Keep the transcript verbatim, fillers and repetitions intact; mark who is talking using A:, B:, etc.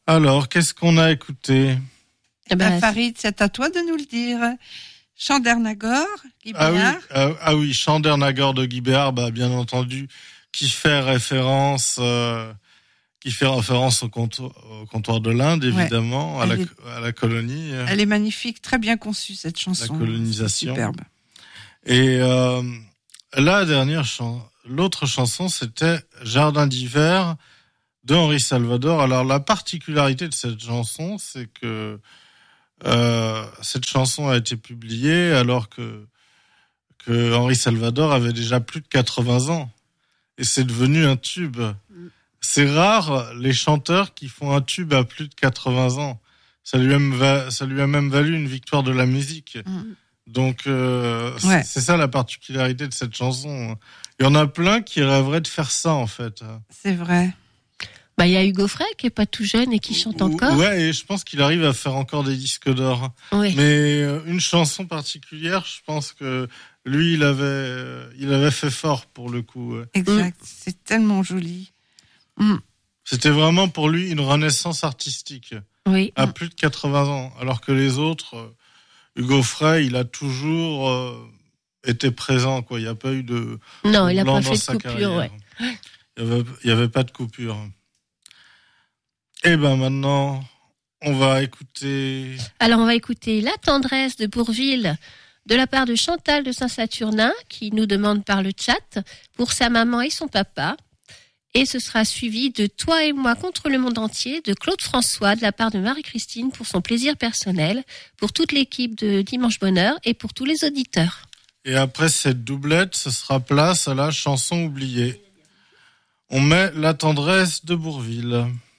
A: Alors, qu'est-ce qu'on a écouté?
B: Eh ben,
C: Ben, Farid, c'est à toi de nous le dire. Chandernagor, Guy
A: Ah oui,
C: Béard.
A: ah, ah oui, Chandernagor de Guy Béard, bah, bien entendu, qui fait référence, euh, qui fait référence au comptoir, au comptoir de l'Inde, évidemment, ouais, à, la, est, à la colonie.
C: Elle est magnifique, très bien conçue, cette chanson.
A: La colonisation.
C: Superbe.
A: Et euh, la dernière chanson, l'autre chanson, c'était Jardin d'hiver de Henri Salvador. Alors, la particularité de cette chanson, c'est que euh, cette chanson a été publiée alors que, que Henri Salvador avait déjà plus de quatre-vingts ans. Et c'est devenu un tube. C'est rare, les chanteurs qui font un tube à plus de quatre-vingts ans. Ça lui a même, ça lui a même valu une victoire de la musique. Mm. Donc, euh, ouais. c'est, c'est ça la particularité de cette chanson. Il y en a plein qui rêveraient de faire ça, en fait.
C: C'est vrai.
B: Bah, il y a Hugo Frey qui est pas tout jeune et qui chante encore.
A: Ouais, et je pense qu'il arrive à faire encore des disques d'or.
B: Oui.
A: Mais une chanson particulière, je pense que lui, il avait, il avait fait fort pour le coup.
C: Exact. Mm. C'est tellement joli.
A: Mm. C'était vraiment pour lui une renaissance artistique.
B: Oui.
A: À plus de quatre-vingts ans. Alors que les autres, Hugo Frey, il a toujours euh, été présent, quoi. Il n'y a pas eu de.
B: Non, il n'a pas fait de coupure, carrière. Ouais.
A: Il n'y avait, il y avait pas de coupure. Et ben maintenant, on va écouter.
B: Alors, on va écouter La tendresse de Bourvil de la part de Chantal de Saint-Saturnin qui nous demande par le chat pour sa maman et son papa. Et ce sera suivi de Toi et moi contre le monde entier de Claude François de la part de Marie-Christine pour son plaisir personnel, pour toute l'équipe de Dimanche Bonheur et pour tous les auditeurs.
A: Et après cette doublette, ce sera place à la chanson oubliée. On met La tendresse de Bourvil.